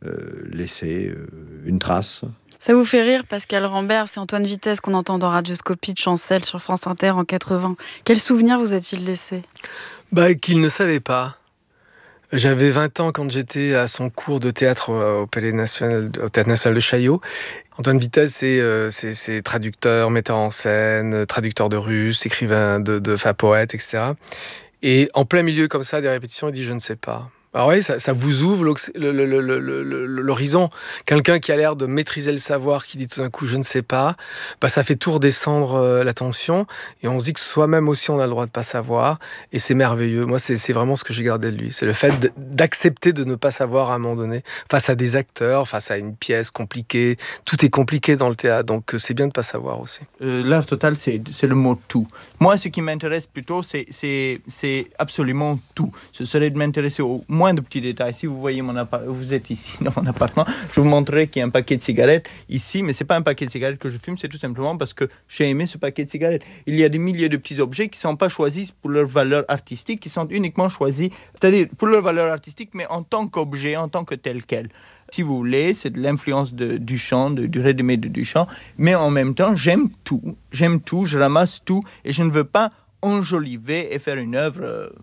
laisser une trace. Ça vous fait rire, Pascal Rambert, c'est Antoine Vitesse qu'on entend dans Radioscopie de Chancel sur France Inter en 80. Quel souvenir vous a-t-il laissé ? Qu'il ne savait pas. J'avais 20 ans quand j'étais à son cours de théâtre au Théâtre National de Chaillot. Antoine Vitesse, c'est traducteur, metteur en scène, traducteur de russe, écrivain poète, etc. Et en plein milieu comme ça des répétitions, il dit « je ne sais pas ». Alors oui, ça vous ouvre l'horizon. Quelqu'un qui a l'air de maîtriser le savoir, qui dit tout d'un coup « je ne sais pas », ça fait tout redescendre la tension. Et on se dit que soi-même aussi, on a le droit de ne pas savoir. Et c'est merveilleux. Moi, c'est vraiment ce que j'ai gardé de lui. C'est le fait d'accepter de ne pas savoir à un moment donné, face à des acteurs, face à une pièce compliquée. Tout est compliqué dans le théâtre, donc c'est bien de ne pas savoir aussi. L'art total, c'est le mot « tout ». Moi, ce qui m'intéresse plutôt, c'est absolument tout. Ce serait de m'intéresser au moins de petits détails. Si vous voyez vous êtes ici dans mon appartement, je vous montrerai qu'il y a un paquet de cigarettes ici, mais c'est pas un paquet de cigarettes que je fume, c'est tout simplement parce que j'ai aimé ce paquet de cigarettes. Il y a des milliers de petits objets qui sont pas choisis pour leur valeur artistique, qui sont uniquement choisis, c'est-à-dire pour leur valeur artistique, mais en tant qu'objet, en tant que tel quel. Si vous voulez, c'est de l'influence de Duchamp, du Rédimé de Duchamp, mais en même temps, j'aime tout, je ramasse tout, et je ne veux pas enjoliver et faire une œuvre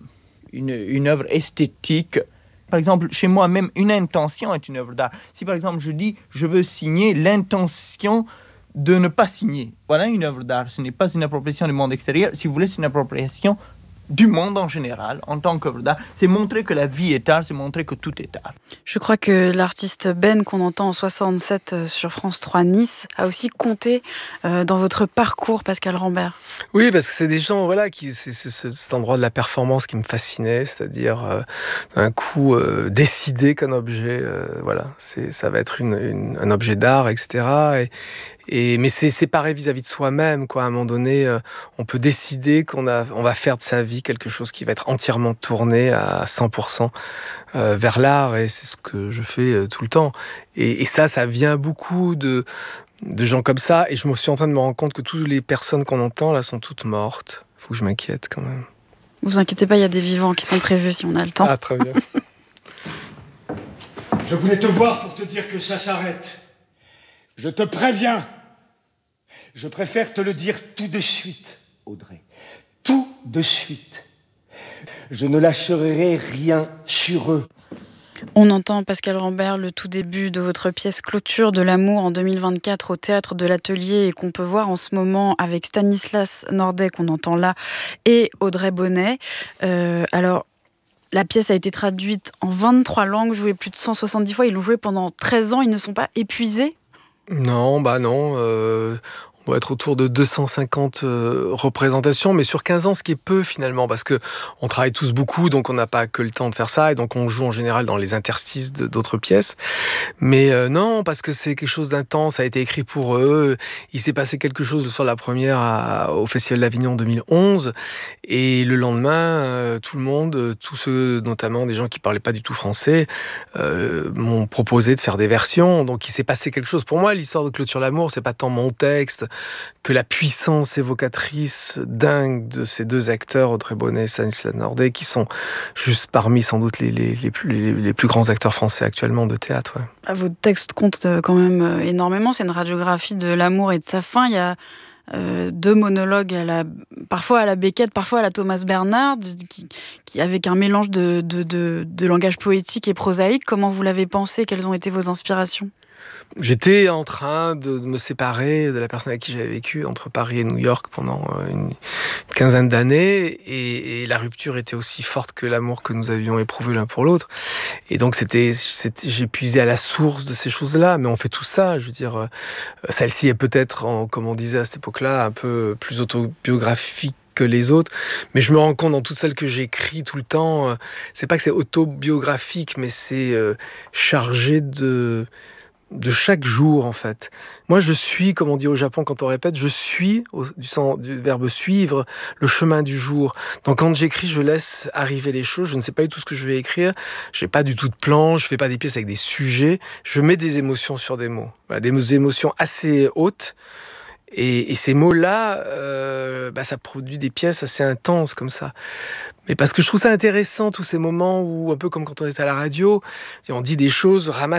esthétique. Par exemple, chez moi, même une intention est une œuvre d'art. Si par exemple je dis je veux signer, l'intention de ne pas signer, voilà une œuvre d'art. Ce n'est pas une appropriation du monde extérieur. Si vous voulez, c'est une appropriation du monde en général, en tant qu'œuvre d'art. C'est montrer que la vie est art, c'est montrer que tout est art. Je crois que l'artiste Ben, qu'on entend en 67 sur France 3 Nice, a aussi compté dans votre parcours, Pascal Rambert. Oui, parce que c'est des gens, c'est cet endroit de la performance qui me fascinait, c'est-à-dire d'un coup décider qu'un objet, ça va être un objet d'art, etc. Mais c'est séparé vis-à-vis de soi-même, quoi. À un moment donné, on peut décider on va faire de sa vie quelque chose qui va être entièrement tourné à 100% vers l'art, et c'est ce que je fais tout le temps. Et ça vient beaucoup de gens comme ça, et je me suis en train de me rendre compte que toutes les personnes qu'on entend là sont toutes mortes. Faut que je m'inquiète quand même. Vous inquiétez pas, il y a des vivants qui sont prévus si on a le temps. Ah, très bien. Je voulais te voir pour te dire que ça s'arrête. Je te préviens. Je préfère te le dire tout de suite, Audrey. Tout de suite. Je ne lâcherai rien sur eux. On entend, Pascal Rambert, le tout début de votre pièce Clôture de l'amour en 2024 au Théâtre de l'Atelier, et qu'on peut voir en ce moment avec Stanislas Nordet, qu'on entend là, et Audrey Bonnet. Alors, la pièce a été traduite en 23 langues, jouée plus de 170 fois. Ils l'ont jouée pendant 13 ans. Ils ne sont pas épuisés ? Non. On doit être autour de 250 représentations, mais sur 15 ans, ce qui est peu finalement, parce que on travaille tous beaucoup, donc on n'a pas que le temps de faire ça, et donc on joue en général dans les interstices d'autres pièces. Mais non, parce que c'est quelque chose d'intense, ça a été écrit pour eux. Il s'est passé quelque chose le soir de la première au Festival d'Avignon 2011, et le lendemain, tout le monde, tous ceux, notamment des gens qui parlaient pas du tout français, m'ont proposé de faire des versions. Donc il s'est passé quelque chose. Pour moi, l'histoire de Clôture l'amour, c'est pas tant mon texte que la puissance évocatrice dingue de ces deux acteurs, Audrey Bonnet et Stanislas Nordet, qui sont juste parmi sans doute les plus grands acteurs français actuellement de théâtre. Ouais. Votre texte compte quand même énormément. C'est une radiographie de l'amour et de sa fin. Il y a deux monologues parfois à la Beckett, parfois à la Thomas Bernhard, qui avec un mélange de langage poétique et prosaïque. Comment vous l'avez pensé ? Quelles ont été vos inspirations ? J'étais en train de me séparer de la personne avec qui j'avais vécu entre Paris et New York pendant une quinzaine d'années, et la rupture était aussi forte que l'amour que nous avions éprouvé l'un pour l'autre. Et donc j'ai puisé à la source de ces choses-là, mais on fait tout ça. Je veux dire, celle-ci est peut-être, comme on disait à cette époque-là, un peu plus autobiographique que les autres, mais je me rends compte dans toutes celles que j'écris tout le temps, c'est pas que c'est autobiographique, mais c'est chargé de chaque jour, en fait. Moi, je suis, comme on dit au Japon quand on répète, je suis, du verbe suivre, le chemin du jour. Donc quand j'écris, je laisse arriver les choses, je ne sais pas du tout ce que je vais écrire, j'ai pas du tout de plan, je fais pas des pièces avec des sujets, je mets des émotions sur des mots. Voilà, des émotions assez hautes, et ces mots-là, ça produit des pièces assez intenses comme ça. Mais parce que je trouve ça intéressant, tous ces moments où, un peu comme quand on est à la radio, on dit des choses ramassées